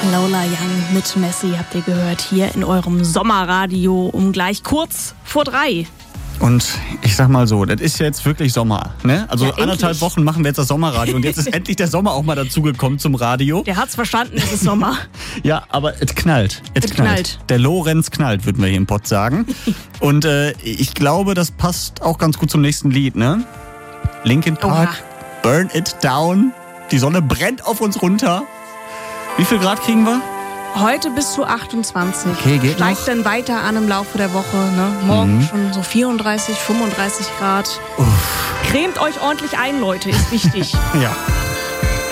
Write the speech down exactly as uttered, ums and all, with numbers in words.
Lola Young mit Messi habt ihr gehört hier in eurem Sommerradio um gleich kurz vor drei. Und ich sag mal so, das ist jetzt wirklich Sommer, ne? Also ja, anderthalb endlich. Wochen machen wir jetzt das Sommerradio und jetzt ist endlich der Sommer auch mal dazugekommen zum Radio. Der hat's verstanden, es ist Sommer. Ja, aber es knallt. Es Es knallt. knallt. Der Lorenz knallt, würden wir hier im Pott sagen. Und äh, ich glaube, das passt auch ganz gut zum nächsten Lied, ne? Linkin Park, Oha. Burn It Down. Die Sonne brennt auf uns runter. Wie viel Grad kriegen wir? Heute bis zu achtundzwanzig. Okay, geht Steigt noch. dann weiter an im Laufe der Woche. Ne? Morgen Mhm. schon so vierunddreißig, fünfunddreißig Grad. Cremt euch ordentlich ein, Leute, ist wichtig. Ja.